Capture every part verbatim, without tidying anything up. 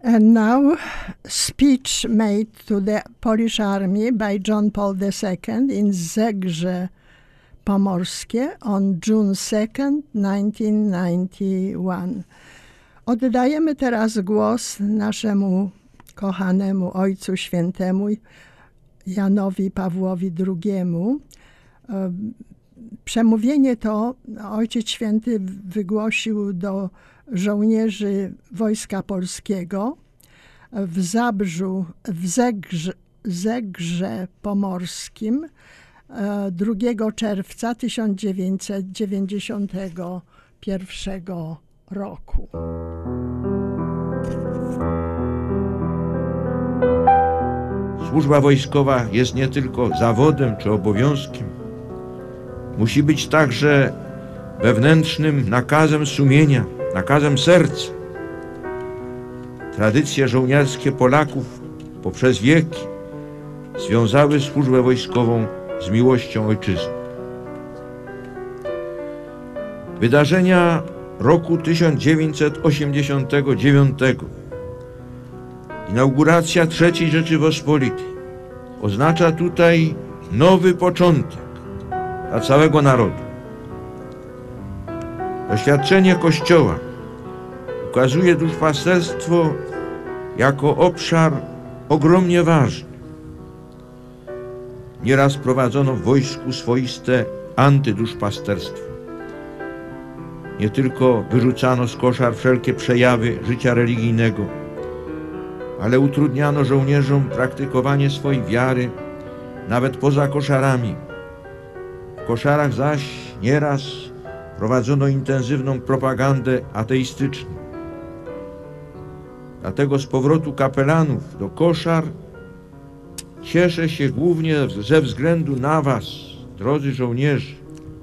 And now, speech made to the Polish Army by John Paul the Second in Zegrze Pomorskie on June second, nineteen ninety-one. Oddajemy teraz głos naszemu kochanemu Ojcu Świętemu Janowi Pawłowi drugiemu. Przemówienie to Ojciec Święty wygłosił do żołnierzy Wojska Polskiego w Zabrzu, w Zegrze, Zegrze Pomorskim drugiego czerwca tysiąc dziewięćset dziewięćdziesiątego pierwszego roku. Służba wojskowa jest nie tylko zawodem czy obowiązkiem. Musi być także wewnętrznym nakazem sumienia, nakazem serca. Tradycje żołnierskie Polaków poprzez wieki związały służbę wojskową z miłością ojczyzny. Wydarzenia roku tysiąc dziewięćset osiemdziesiątego dziewiątego, inauguracja trzeciej Rzeczypospolitej, oznacza tutaj nowy początek dla całego narodu. Doświadczenie Kościoła ukazuje duszpasterstwo jako obszar ogromnie ważny. Nieraz prowadzono w wojsku swoiste antyduszpasterstwo. Nie tylko wyrzucano z koszar wszelkie przejawy życia religijnego, ale utrudniano żołnierzom praktykowanie swojej wiary nawet poza koszarami. W koszarach zaś nieraz prowadzono intensywną propagandę ateistyczną. Dlatego z powrotu kapelanów do koszar cieszę się głównie ze względu na was, drodzy żołnierze.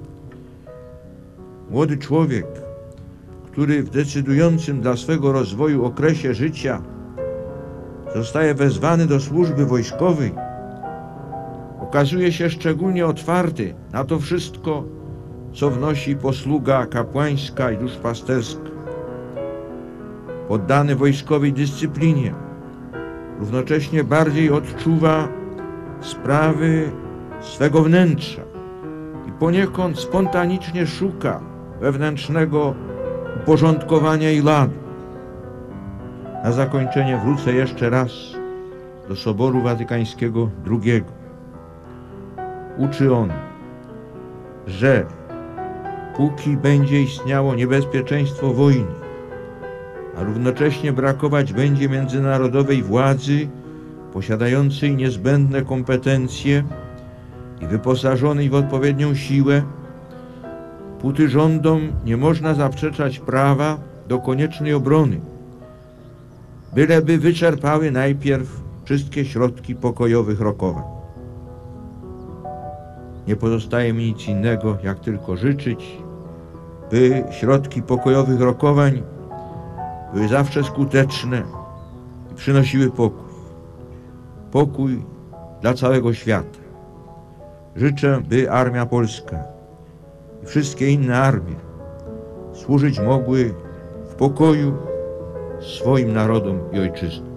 Młody człowiek, który w decydującym dla swego rozwoju okresie życia zostaje wezwany do służby wojskowej, okazuje się szczególnie otwarty na to wszystko, co wnosi posługa kapłańska i duszpasterska. Poddany wojskowej dyscyplinie, równocześnie bardziej odczuwa sprawy swego wnętrza i poniekąd spontanicznie szuka wewnętrznego uporządkowania i ladu. Na zakończenie wrócę jeszcze raz do Soboru Watykańskiego drugiego. Uczy on, że póki będzie istniało niebezpieczeństwo wojny, a równocześnie brakować będzie międzynarodowej władzy posiadającej niezbędne kompetencje i wyposażonej w odpowiednią siłę, póty rządom nie można zaprzeczać prawa do koniecznej obrony, byleby wyczerpały najpierw wszystkie środki pokojowych rokowań. Nie pozostaje mi nic innego, jak tylko życzyć, by środki pokojowych rokowań były zawsze skuteczne i przynosiły pokój. Pokój dla całego świata. Życzę, by Armia Polska i wszystkie inne armie służyć mogły w pokoju swoim narodom i ojczyznom.